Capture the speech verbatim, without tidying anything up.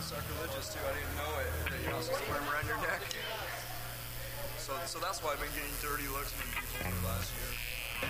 sacrilegious too. I didn't know it. That you're not supposed to wear them around your neck. So, so that's why I've been getting dirty looks from people for the last year.